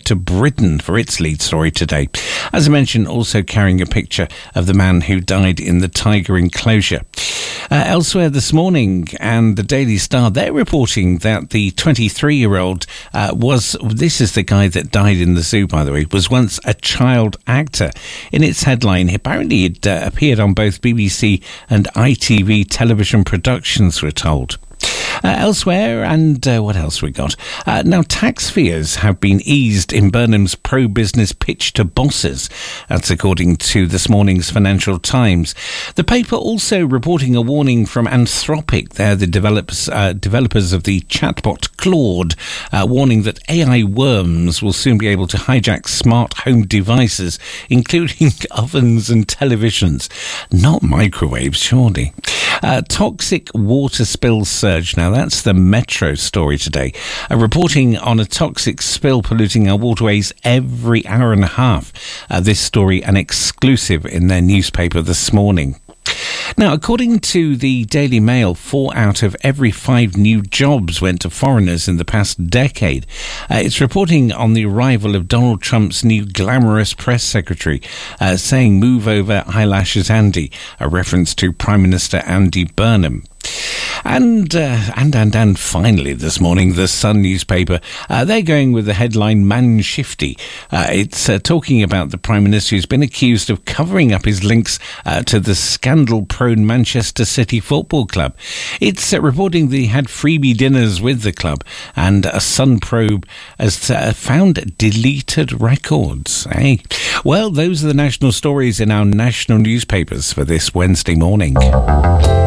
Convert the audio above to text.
to Britain for its lead story today. As I mentioned, also carrying a picture of the man who died in the tiger enclosure. Elsewhere this morning, and the Daily Star, they're reporting that the 23-year-old this is the guy that died in the zoo, by the way, was once a child actor. In its headline, apparently it appeared on both BBC and ITV television productions, we're told. Elsewhere, and what else we got? Now, tax fears have been eased in Burnham's pro-business pitch to bosses. That's according to this morning's Financial Times. The paper also reporting a warning from Anthropic. They're the developers of the chatbot Claude, warning that AI worms will soon be able to hijack smart home devices, including ovens and televisions. Not microwaves, surely. Toxic water spill surge. Now, that's the Metro story today. Reporting on a toxic spill polluting our waterways every hour and a half. This story, an exclusive in their newspaper this morning. Now, according to the Daily Mail, 4 out of every 5 new jobs went to foreigners in the past decade. It's reporting on the arrival of Donald Trump's new glamorous press secretary, saying "move over eyelashes Andy," a reference to Prime Minister Andy Burnham. And finally this morning, the Sun newspaper, they're going with the headline "Man Shifty." It's talking about the Prime Minister who's been accused of covering up his links to the scandal-prone Manchester City Football Club. It's reporting that he had freebie dinners with the club, and a Sun probe has found deleted records. Hey, well, those are the national stories in our national newspapers for this Wednesday morning.